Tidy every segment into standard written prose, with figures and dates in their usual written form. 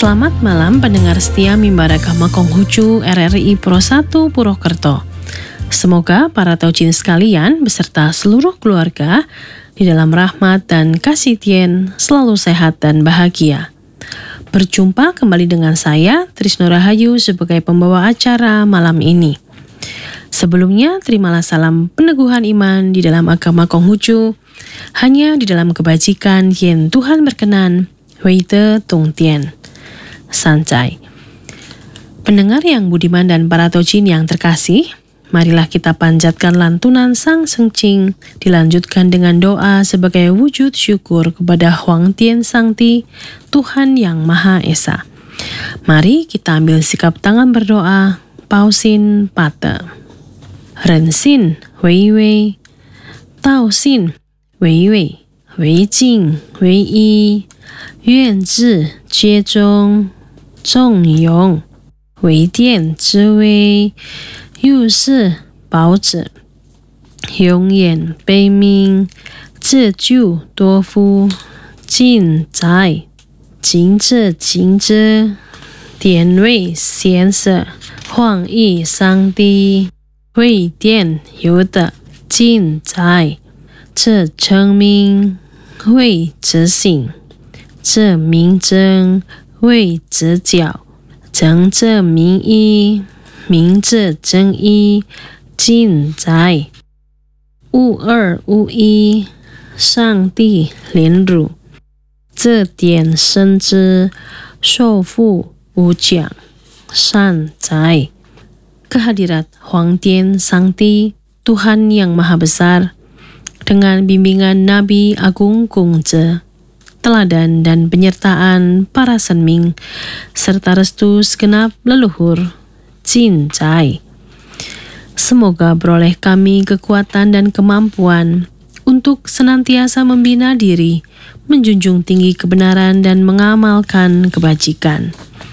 Selamat malam pendengar setia Mimbara Kama Konghucu RRI Pro 1 Purwokerto. Semoga para taujin sekalian beserta seluruh keluarga di dalam rahmat dan kasih Tien selalu sehat dan bahagia. Berjumpa kembali dengan saya, Trisno Rahayu, sebagai pembawa acara malam ini. Sebelumnya, terimalah salam peneguhan iman di dalam agama Konghucu, hanya di dalam kebajikan yang Tuhan berkenan, Weite Tung Tien. Sancai. Pendengar yang budiman dan para taujin yang terkasih, marilah kita panjatkan lantunan Sang Sengcing, dilanjutkan dengan doa sebagai wujud syukur kepada Huang Tien Sangti, Tuhan yang Maha Esa. Mari kita ambil sikap tangan berdoa, Pausin Pate. Rensin, Wei Wei, Tao Sin, Wei Wei, Wei Jing, Wei Yi, Yuan Zhi, Jie Zhong, 重用为殿之威，入世保子，永远悲悯，自救多福，尽在尽之尽之，典位先生，皇义上帝，为殿有的尽在，这成名为执行，这名真。为直角，正者名义，名者正义，尽在，无二无一，上帝怜辱，这点生之，受富无奖，善哉。Kehadirat Huang Tien Sangti, Tuhan yang Maha Besar, dengan bimbingan Nabi Agung Kungce, teladan dan penyertaan para senming, serta restu segenap leluhur, Jin Zai. Semoga beroleh kami kekuatan dan kemampuan untuk senantiasa membina diri, menjunjung tinggi kebenaran dan mengamalkan kebajikan.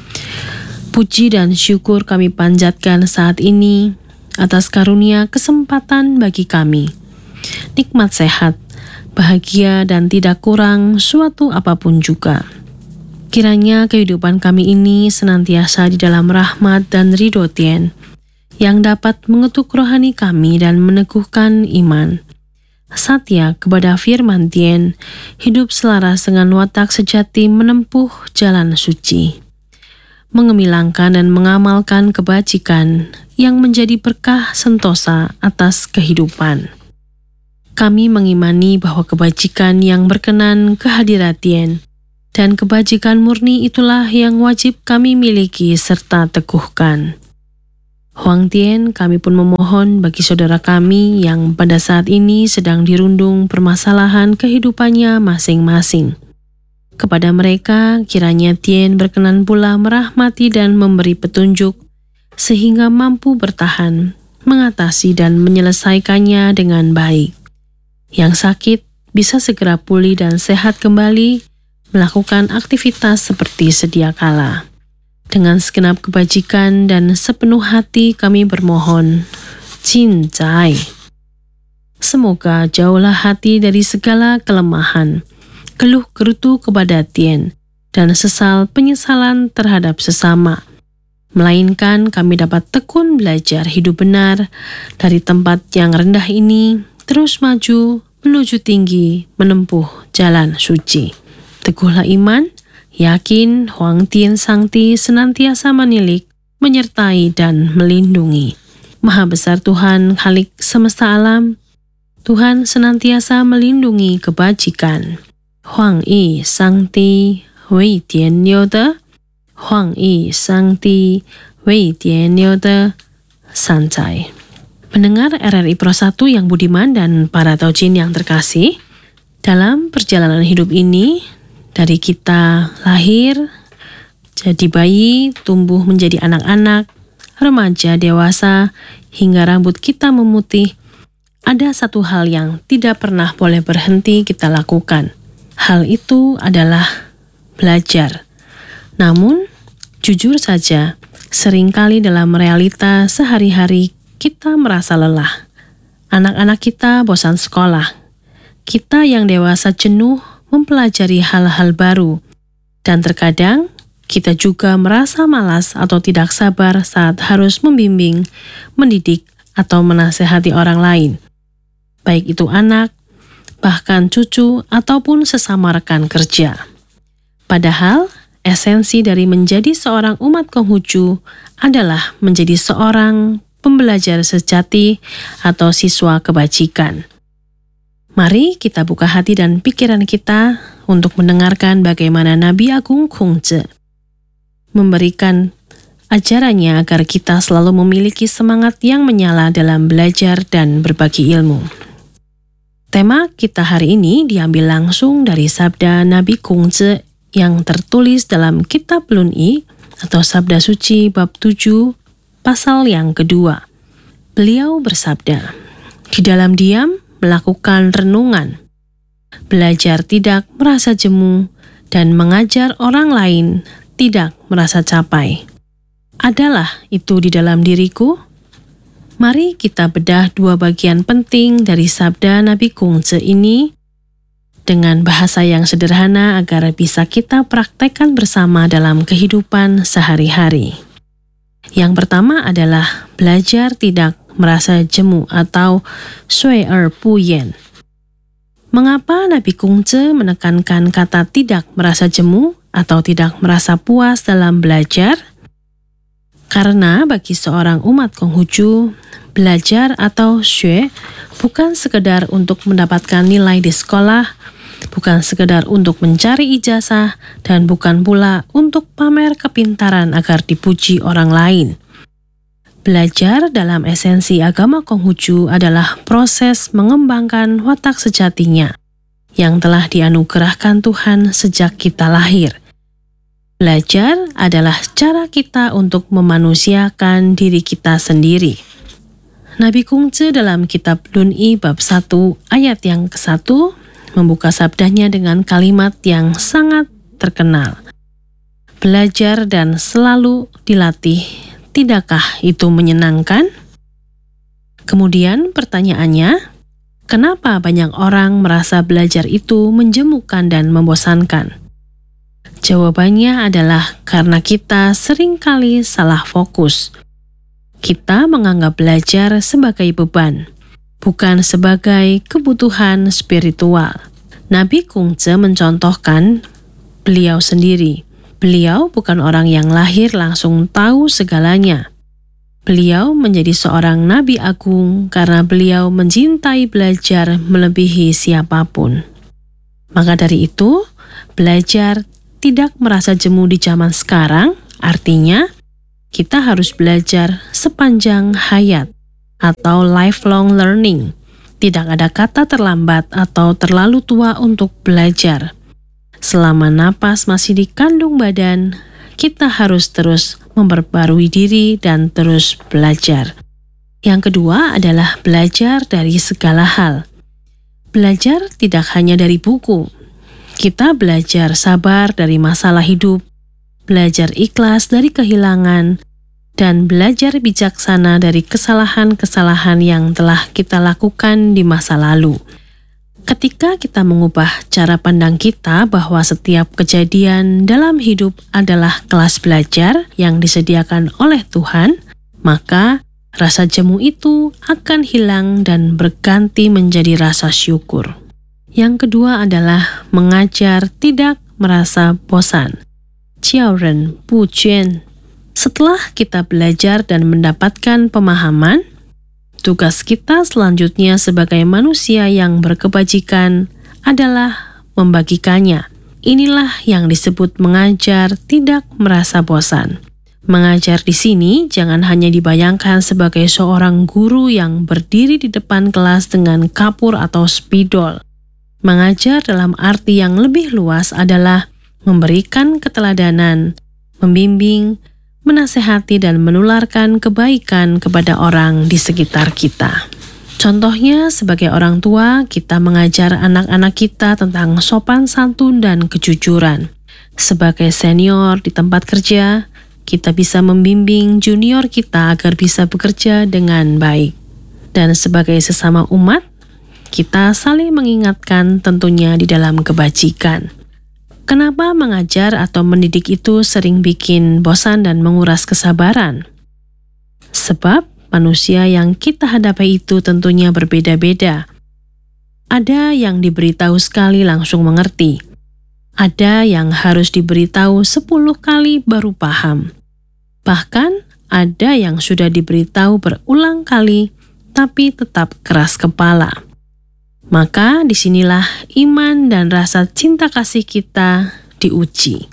Puji dan syukur kami panjatkan saat ini atas karunia kesempatan bagi kami. Nikmat sehat, bahagia dan tidak kurang suatu apapun juga. Kiranya kehidupan kami ini senantiasa di dalam rahmat dan ridho Tien, yang dapat mengetuk rohani kami dan meneguhkan iman. Satya kepada firman Tien, hidup selaras dengan watak sejati menempuh jalan suci, mengemilangkan dan mengamalkan kebajikan yang menjadi berkah sentosa atas kehidupan. Kami mengimani bahwa kebajikan yang berkenan kehadirat Tien dan kebajikan murni itulah yang wajib kami miliki serta teguhkan. Huang Tien, kami pun memohon bagi saudara kami yang pada saat ini sedang dirundung permasalahan kehidupannya masing-masing. Kepada mereka, kiranya Tien berkenan pula merahmati dan memberi petunjuk sehingga mampu bertahan, mengatasi dan menyelesaikannya dengan baik. Yang sakit bisa segera pulih dan sehat kembali, melakukan aktivitas seperti sedia kala. Dengan segenap kebajikan dan sepenuh hati kami bermohon, Jin Zai. Semoga jauhlah hati dari segala kelemahan, keluh gerutu kepada Tien, dan sesal penyesalan terhadap sesama. Melainkan kami dapat tekun belajar hidup benar dari tempat yang rendah ini, terus maju, menuju tinggi, menempuh jalan suci. Teguhlah iman, yakin Huang Tien Sangti senantiasa menilik, menyertai dan melindungi. Maha besar Tuhan Khalik semesta alam, Tuhan senantiasa melindungi kebajikan. Huang Yi Sangti, Wei Tien Liu De, Huang Yi Sangti, Wei Tien Liu De, Sancai. Pendengar RRI Pro 1 yang budiman dan para taujin yang terkasih, dalam perjalanan hidup ini, dari kita lahir, jadi bayi, tumbuh menjadi anak-anak, remaja, dewasa, hingga rambut kita memutih, ada satu hal yang tidak pernah boleh berhenti kita lakukan. Hal itu adalah belajar. Namun, jujur saja, seringkali dalam realita sehari-hari kita merasa lelah. Anak-anak kita bosan sekolah. Kita yang dewasa jenuh mempelajari hal-hal baru. Dan terkadang kita juga merasa malas atau tidak sabar saat harus membimbing, mendidik, atau menasehati orang lain, baik itu anak, bahkan cucu, ataupun sesama rekan kerja. Padahal, esensi dari menjadi seorang umat Konghucu adalah menjadi seorang pembelajar sejati atau siswa kebajikan. Mari kita buka hati dan pikiran kita untuk mendengarkan bagaimana Nabi Agung Kongzhi memberikan ajarannya agar kita selalu memiliki semangat yang menyala dalam belajar dan berbagi ilmu. Tema kita hari ini diambil langsung dari sabda Nabi Kongzhi yang tertulis dalam Kitab Lun-I atau Sabda Suci bab 7 pasal yang kedua. Beliau bersabda, di dalam diam melakukan renungan, belajar tidak merasa jemu, dan mengajar orang lain tidak merasa capai. Adalah itu di dalam diriku? Mari kita bedah dua bagian penting dari sabda Nabi Kongzhi ini dengan bahasa yang sederhana agar bisa kita praktekkan bersama dalam kehidupan sehari-hari. Yang pertama adalah belajar tidak merasa jemu atau sui er bu yan. Mengapa Nabi Kongzhi menekankan kata tidak merasa jemu atau tidak merasa puas dalam belajar? Karena bagi seorang umat Konghucu, belajar atau shui bukan sekedar untuk mendapatkan nilai di sekolah, bukan sekedar untuk mencari ijazah, dan bukan pula untuk pamer kepintaran agar dipuji orang lain. Belajar dalam esensi agama Konghucu adalah proses mengembangkan watak sejatinya yang telah dianugerahkan Tuhan sejak kita lahir. Belajar adalah cara kita untuk memanusiakan diri kita sendiri. Nabi Kongzhi dalam Kitab Lun-I bab 1 ayat yang ke-1 membuka sabdanya dengan kalimat yang sangat terkenal. Belajar dan selalu dilatih, tidakkah itu menyenangkan? Kemudian pertanyaannya, kenapa banyak orang merasa belajar itu menjemukan dan membosankan? Jawabannya adalah karena kita seringkali salah fokus. Kita menganggap belajar sebagai beban, bukan sebagai kebutuhan spiritual. Nabi Kongzhi mencontohkan beliau sendiri. Beliau bukan orang yang lahir langsung tahu segalanya. Beliau menjadi seorang nabi agung karena beliau mencintai belajar melebihi siapapun. Maka dari itu, belajar tidak merasa jemu di zaman sekarang, artinya kita harus belajar sepanjang hayat atau lifelong learning. Tidak ada kata terlambat atau terlalu tua untuk belajar. Selama napas masih di kandung badan, kita harus terus memperbarui diri dan terus belajar. Yang kedua adalah belajar dari segala hal. Belajar tidak hanya dari buku. Kita belajar sabar dari masalah hidup, belajar ikhlas dari kehilangan, dan belajar bijaksana dari kesalahan-kesalahan yang telah kita lakukan di masa lalu. Ketika kita mengubah cara pandang kita bahwa setiap kejadian dalam hidup adalah kelas belajar yang disediakan oleh Tuhan, maka rasa jemu itu akan hilang dan berganti menjadi rasa syukur. Yang kedua adalah mengajar tidak merasa bosan. Jiao ren bu juan. Setelah kita belajar dan mendapatkan pemahaman, tugas kita selanjutnya sebagai manusia yang berkebajikan adalah membagikannya. Inilah yang disebut mengajar tidak merasa bosan. Mengajar di sini jangan hanya dibayangkan sebagai seorang guru yang berdiri di depan kelas dengan kapur atau spidol. Mengajar dalam arti yang lebih luas adalah memberikan keteladanan, membimbing, menasehati dan menularkan kebaikan kepada orang di sekitar kita. Contohnya, sebagai orang tua, kita mengajar anak-anak kita tentang sopan santun dan kejujuran. Sebagai senior di tempat kerja, kita bisa membimbing junior kita agar bisa bekerja dengan baik. Dan sebagai sesama umat, kita saling mengingatkan tentunya di dalam kebajikan. Kenapa mengajar atau mendidik itu sering bikin bosan dan menguras kesabaran? Sebab manusia yang kita hadapi itu tentunya berbeda-beda. Ada yang diberitahu sekali langsung mengerti. Ada yang harus diberitahu 10 kali baru paham. Bahkan ada yang sudah diberitahu berulang kali tapi tetap keras kepala. Maka disinilah iman dan rasa cinta kasih kita diuji.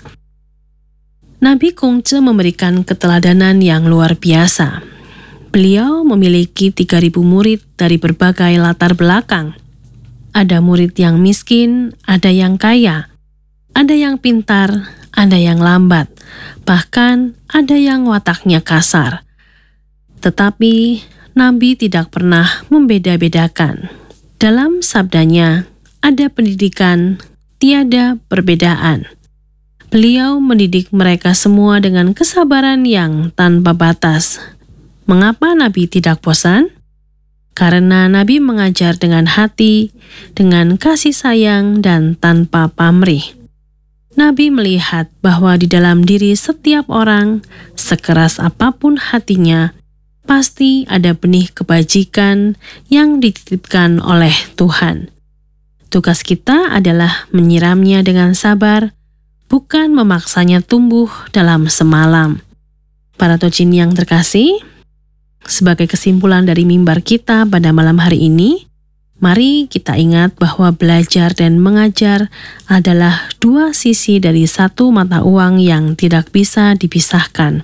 Nabi Kongce memberikan keteladanan yang luar biasa. Beliau memiliki 3.000 murid dari berbagai latar belakang. Ada murid yang miskin, ada yang kaya, ada yang pintar, ada yang lambat, bahkan ada yang wataknya kasar. Tetapi Nabi tidak pernah membeda-bedakan. Dalam sabdanya, ada pendidikan, tiada perbedaan. Beliau mendidik mereka semua dengan kesabaran yang tanpa batas. Mengapa Nabi tidak bosan? Karena Nabi mengajar dengan hati, dengan kasih sayang, dan tanpa pamrih. Nabi melihat bahwa di dalam diri setiap orang, sekeras apapun hatinya, pasti ada benih kebajikan yang dititipkan oleh Tuhan. Tugas kita adalah menyiramnya dengan sabar, bukan memaksanya tumbuh dalam semalam. Para tojin yang terkasih, sebagai kesimpulan dari mimbar kita pada malam hari ini, mari kita ingat bahwa belajar dan mengajar adalah dua sisi dari satu mata uang yang tidak bisa dipisahkan.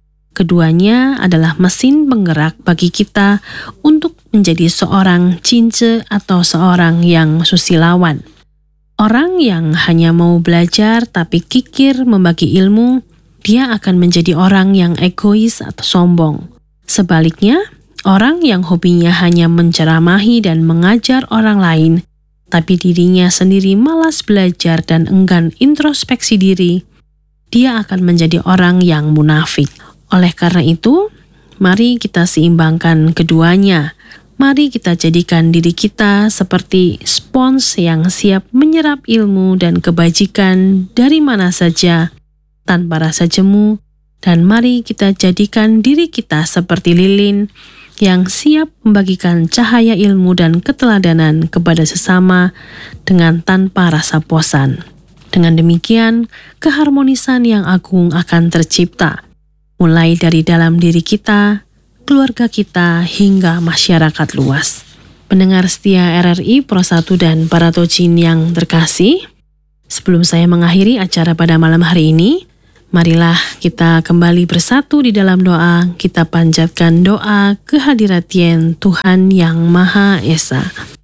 Keduanya adalah mesin penggerak bagi kita untuk menjadi seorang cince atau seorang yang susilawan. Orang yang hanya mau belajar tapi kikir membagi ilmu, dia akan menjadi orang yang egois atau sombong. Sebaliknya, orang yang hobinya hanya menceramahi dan mengajar orang lain, tapi dirinya sendiri malas belajar dan enggan introspeksi diri, dia akan menjadi orang yang munafik. Oleh karena itu, mari kita seimbangkan keduanya. Mari kita jadikan diri kita seperti spons yang siap menyerap ilmu dan kebajikan dari mana saja, tanpa rasa jemu, dan mari kita jadikan diri kita seperti lilin yang siap membagikan cahaya ilmu dan keteladanan kepada sesama dengan tanpa rasa bosan. Dengan demikian, keharmonisan yang agung akan tercipta, mulai dari dalam diri kita, keluarga kita, hingga masyarakat luas. Pendengar setia RRI Pro 1 dan para tojin yang terkasih, sebelum saya mengakhiri acara pada malam hari ini, marilah kita kembali bersatu di dalam doa. Kita panjatkan doa kehadirat Yen Tuhan yang Maha Esa.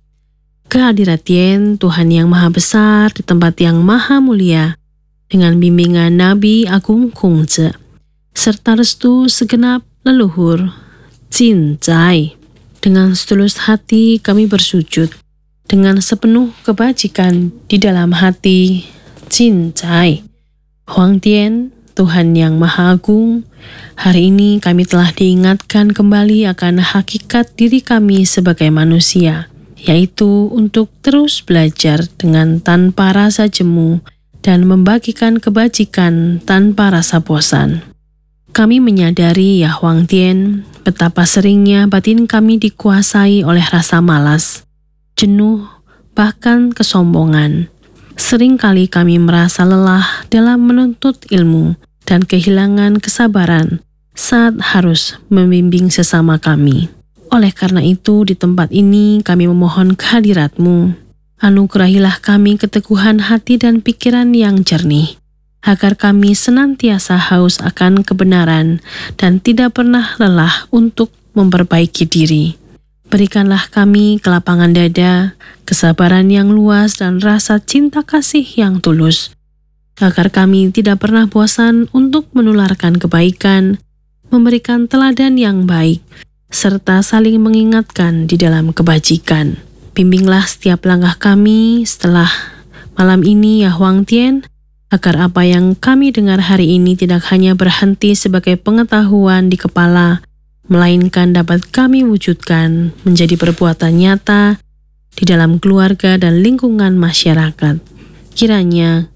Kehadirat Yen Tuhan yang Maha Besar di tempat yang Maha Mulia, dengan bimbingan Nabi Agung Kongce, serta restu segenap leluhur Jin Zai. Dengan setulus hati kami bersujud, dengan sepenuh kebajikan di dalam hati Jin Zai. Huang Tian, Tuhan yang Maha Agung, hari ini kami telah diingatkan kembali akan hakikat diri kami sebagai manusia, yaitu untuk terus belajar dengan tanpa rasa jemu dan membagikan kebajikan tanpa rasa bosan. Kami menyadari, ya Huang Tian, betapa seringnya batin kami dikuasai oleh rasa malas, jenuh, bahkan kesombongan. Seringkali kami merasa lelah dalam menuntut ilmu dan kehilangan kesabaran saat harus membimbing sesama kami. Oleh karena itu, di tempat ini kami memohon kehadirat-Mu. Anugerahilah kami keteguhan hati dan pikiran yang jernih, agar kami senantiasa haus akan kebenaran dan tidak pernah lelah untuk memperbaiki diri. Berikanlah kami kelapangan dada, kesabaran yang luas, dan rasa cinta kasih yang tulus, agar kami tidak pernah bosan untuk menularkan kebaikan, memberikan teladan yang baik, serta saling mengingatkan di dalam kebajikan. Bimbinglah setiap langkah kami setelah malam ini, ya Huang Tian, agar apa yang kami dengar hari ini tidak hanya berhenti sebagai pengetahuan di kepala, melainkan dapat kami wujudkan menjadi perbuatan nyata di dalam keluarga dan lingkungan masyarakat. Kiranya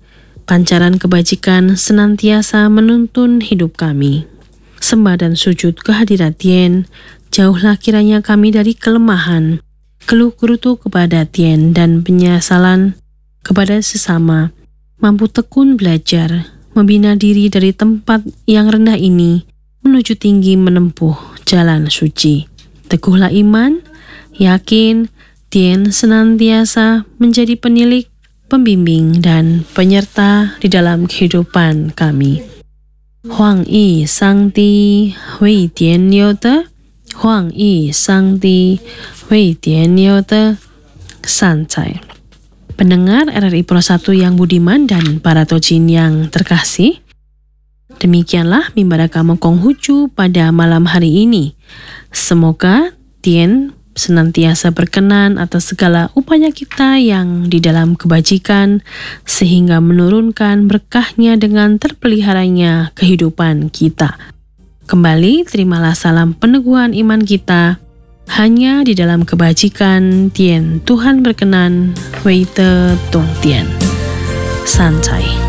Pancaran kebajikan senantiasa menuntun hidup kami. Sembah dan sujud kehadirat Tien, jauhlah kiranya kami dari kelemahan, keluh gerutu kepada Tien dan penyesalan kepada sesama, mampu tekun belajar, membina diri dari tempat yang rendah ini, menuju tinggi menempuh jalan suci. Teguhlah iman, yakin, Tien senantiasa menjadi penilik, pembimbing, dan penyerta di dalam kehidupan kami. Huang yi sang di wei dian liu de, huang yi sang di wei dian liu de, san cai. Pendengar RRI Pro 1 yang budiman dan para tojin yang terkasih, demikianlah Mimbar Agama Konghucu pada malam hari ini. Semoga Tien senantiasa berkenan atas segala upaya kita yang di dalam kebajikan, sehingga menurunkan berkahnya dengan terpeliharanya kehidupan kita. Kembali, terimalah salam peneguhan iman kita, hanya di dalam kebajikan Tien Tuhan berkenan, Wei Te Tong Tien. San Cai.